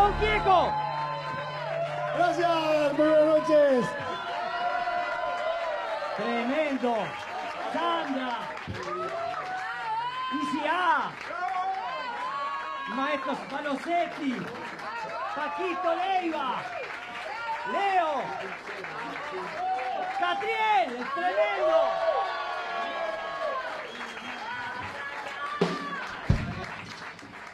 Don Quieco. Gracias, muy buenas noches. Tremendo. Sandra. ICA. Maestros Palosetti. Paquito Leiva. Leo. Catriel, tremendo.